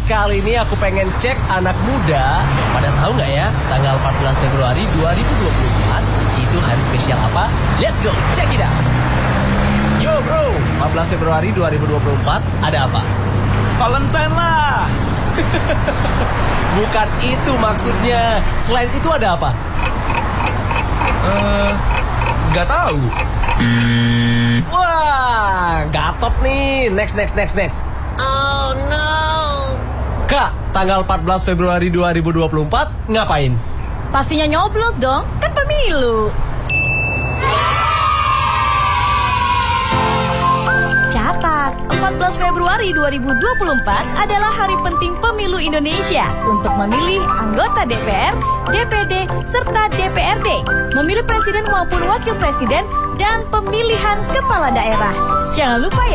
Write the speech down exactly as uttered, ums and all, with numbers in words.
kali ini aku pengen cek anak muda. Pada tahu nggak ya, tanggal empat belas Februari dua ribu dua puluh empat itu hari spesial apa? Let's go, check it out. Yo bro, empat belas Februari dua ribu dua puluh empat ada apa? Valentine lah. Bukan itu maksudnya. Selain itu ada apa? Eh, nggak tahu. Wah, gatot nih. Next, next, next, next. Oh no. Kak, tanggal empat belas Februari dua ribu dua puluh empat ngapain? Pastinya nyoblos dong, kan pemilu. Catat, empat belas Februari dua ribu dua puluh empat adalah hari penting pemilu Indonesia untuk memilih anggota D P R, D P D, serta D P R D, memilih presiden maupun wakil presiden, dan pemilihan kepala daerah. Jangan lupa ya.